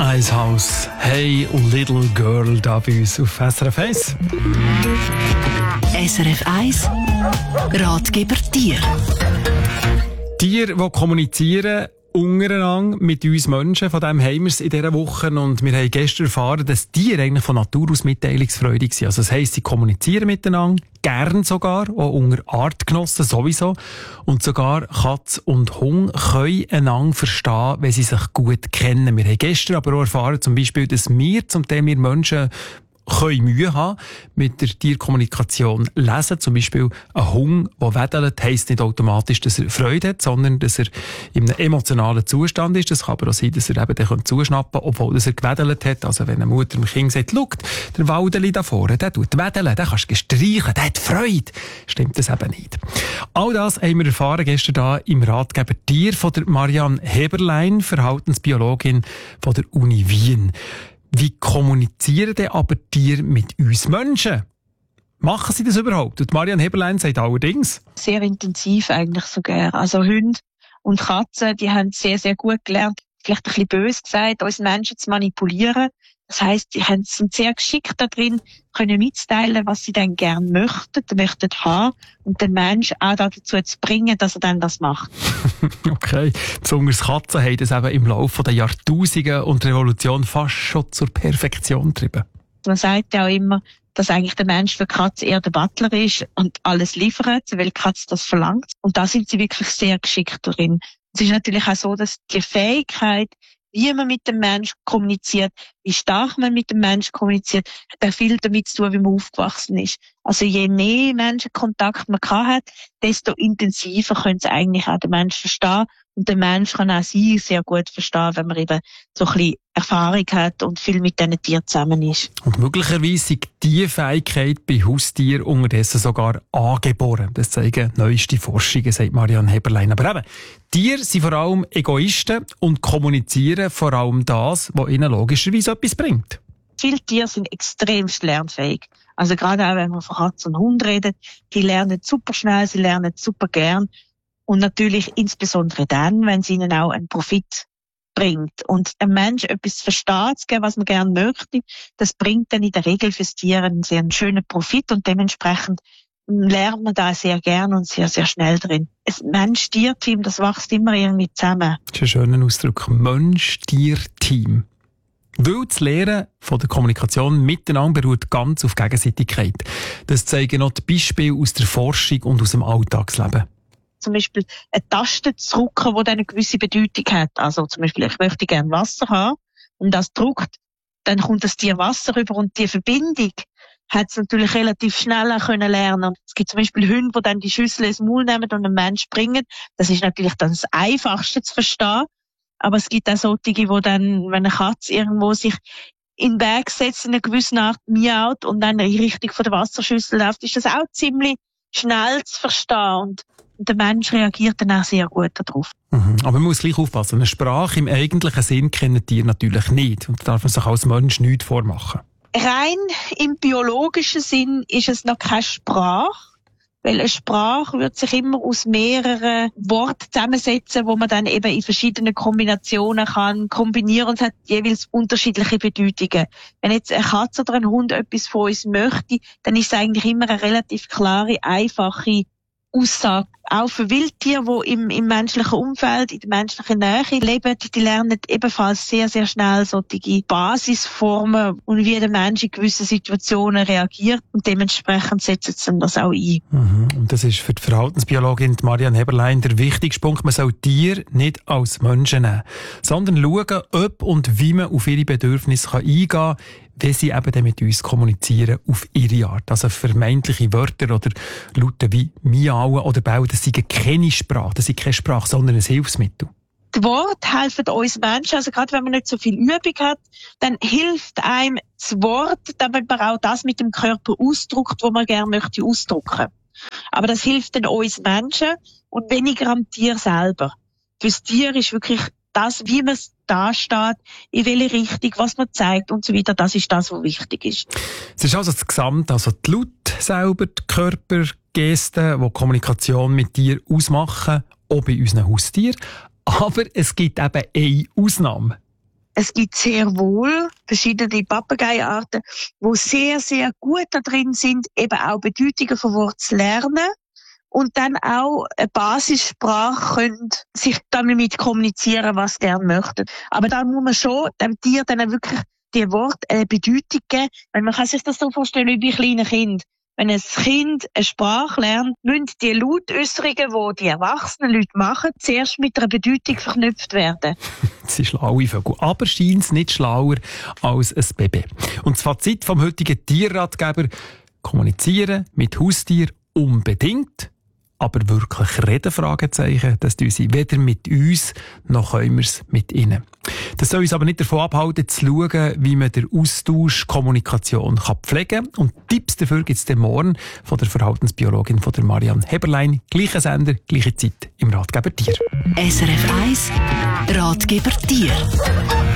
Eishaus, Hey Little Girl, da bei uns auf SRF 1. SRF 1 Ratgeber Tier. Tiere, die kommunizieren untereinander mit uns Menschen, von dem haben wir es in dieser Woche, und wir haben gestern erfahren, dass Tiere eigentlich von Natur aus mitteilungsfreudig sind. Also das heisst, sie kommunizieren miteinander, gern sogar, auch unter Artgenossen sowieso. Und sogar Katz und Hund können einander verstehen, wenn sie sich gut kennen. Wir haben gestern aber auch erfahren, zum Beispiel, dass wir Menschen können Mühe haben mit der Tierkommunikation lesen. Zum Beispiel ein Hund, der wedelt, heisst nicht automatisch, dass er Freude hat, sondern dass er in einem emotionalen Zustand ist. Das kann aber auch sein, dass er eben dann zuschnappen kann, obwohl er gewedelt hat. Also wenn eine Mutter dem Kind sagt, schau, der Waldeli da vorne, der tut wedeln, den kannst du streichen, der hat Freude. Stimmt das eben nicht. All das haben wir erfahren gestern da im Ratgeber Tier von der Marianne Heberlein, Verhaltensbiologin von der Uni Wien. Wie kommunizieren denn aber Tiere mit uns Menschen? Machen sie das überhaupt? Und Marianne Heberlein sagt allerdings: Sehr intensiv eigentlich sogar. Also Hunde und Katzen, die haben sehr, sehr gut gelernt, vielleicht ein bisschen böse gesagt, uns Menschen zu manipulieren. Das heisst, die sind sehr geschickt da drin, können mitteilen, was sie dann gerne möchten haben, und den Menschen auch dazu zu bringen, dass er dann das macht. Okay. Besonders Katzen haben das eben im Laufe der Jahrtausende und der Revolution fast schon zur Perfektion getrieben. Man sagt ja auch immer, dass eigentlich der Mensch für die Katze eher der Butler ist und alles liefert, weil die Katze das verlangt. Und da sind sie wirklich sehr geschickt drin. Es ist natürlich auch so, dass die Fähigkeit, wie man mit dem Menschen kommuniziert, wie stark man mit dem Menschen kommuniziert, hat auch viel damit zu tun, wie man aufgewachsen ist. Also je näher Menschenkontakt man hat, desto intensiver können sie eigentlich auch den Menschen verstehen. Und der Mensch kann auch sie sehr gut verstehen, wenn man eben so ein bisschen Erfahrung hat und viel mit diesen Tieren zusammen ist. Und möglicherweise ist diese Fähigkeit bei Haustieren unterdessen sogar angeboren. Das zeigen neueste Forschungen, sagt Marianne Heberlein. Aber eben, Tiere sind vor allem Egoisten und kommunizieren vor allem das, was ihnen logischerweise etwas bringt. Viele Tiere sind extremst lernfähig. Also gerade auch, wenn man von Katz und Hund redet, die lernen super schnell, sie lernen super gern. Und natürlich insbesondere dann, wenn es ihnen auch einen Profit bringt. Und ein Mensch etwas zu verstehen, zu geben, was man gerne möchte, das bringt dann in der Regel fürs Tier einen sehr schönen Profit, und dementsprechend lernt man da sehr gern und sehr, sehr schnell drin. Ein Mensch-Tier-Team, das wächst immer irgendwie zusammen. Das ist ein schöner Ausdruck. Mensch-Tier-Team. Weil das Lernen von der Kommunikation miteinander beruht ganz auf Gegenseitigkeit. Das zeigen auch die Beispiele aus der Forschung und aus dem Alltagsleben. Zum Beispiel eine Taste zu drücken, die dann eine gewisse Bedeutung hat. Also zum Beispiel, ich möchte gerne Wasser haben, und das drückt, dann kommt das Tier Wasser rüber, und die Verbindung hat es natürlich relativ schnell können lernen. Es gibt zum Beispiel Hunde, die dann die Schüssel ins Maul nehmen und einen Mensch bringen. Das ist natürlich dann das Einfachste zu verstehen. Aber es gibt auch solche, die dann, wenn eine Katze irgendwo sich in den Weg setzt, in einer gewissen Art miaut und dann in die Richtung von der Wasserschüssel läuft, ist das auch ziemlich schnell zu verstehen. Und der Mensch reagiert dann auch sehr gut darauf. Aber man muss gleich aufpassen. Eine Sprache im eigentlichen Sinn kennen Tiere natürlich nicht. Und da darf man sich als Mensch nichts vormachen. Rein im biologischen Sinn ist es noch keine Sprache. Weil eine Sprache wird sich immer aus mehreren Worten zusammensetzen, wo man dann eben in verschiedenen Kombinationen kann kombinieren, und hat jeweils unterschiedliche Bedeutungen. Wenn jetzt eine Katze oder ein Hund etwas von uns möchte, dann ist es eigentlich immer eine relativ klare, einfache Aussage. Auch für Wildtiere, die im menschlichen Umfeld, in der menschlichen Nähe leben, die lernen ebenfalls sehr, sehr schnell solche Basisformen und wie der Mensch in gewissen Situationen reagiert, und dementsprechend setzen sie das auch ein. Und das ist für die Verhaltensbiologin Marianne Heberlein der wichtigste Punkt. Man soll Tiere nicht als Menschen nehmen, sondern schauen, ob und wie man auf ihre Bedürfnisse eingehen kann, wenn sie eben dann mit uns kommunizieren auf ihre Art. Also vermeintliche Wörter oder Laute wie miauen oder bauen, das sind keine Sprache, das sind keine Sprache, sondern ein Hilfsmittel. Die Worte helfen uns Menschen, also gerade wenn man nicht so viel Übung hat, dann hilft einem das Wort, damit man auch das mit dem Körper ausdrückt, was man gerne möchte ausdrücken. Aber das hilft dann uns Menschen und weniger am Tier selber. Fürs Tier ist wirklich das, wie man da steht, in welche Richtung, was man zeigt und so weiter, das ist das, was wichtig ist. Es ist also das Gesamte, also die Laute selber, die Körpergesten, die Kommunikation mit dir ausmachen, auch bei unseren Haustieren. Aber es gibt eben eine Ausnahme. Es gibt sehr wohl verschiedene Papageiarten, die sehr, sehr gut da drin sind, eben auch Bedeutungen von Worten zu lernen und dann auch eine Basissprache können sich damit kommunizieren, was sie gerne möchten. Aber dann muss man schon dem Tier dann wirklich die Worte eine Bedeutung geben, weil man kann sich das so vorstellen wie bei kleinen Kindern. Wenn ein Kind eine Sprache lernt, müssen die Lautäusserungen, die die erwachsenen Leute machen, zuerst mit einer Bedeutung verknüpft werden. Das sind schlaue Vögel, aber scheint es nicht schlauer als ein Baby. Und das Fazit vom heutigen Tierratgeber: Kommunizieren mit Haustier unbedingt, aber wirklich reden, Fragezeichen, das tun sie weder mit uns, noch können wir es mit ihnen. Das soll uns aber nicht davon abhalten, zu schauen, wie man den Austausch, Kommunikation pflegen kann. Und Tipps dafür gibt es dann morgen von der Verhaltensbiologin von der Marianne Heberlein. Gleicher Sender, gleiche Zeit im Ratgeber Tier. SRF 1 Ratgeber Tier.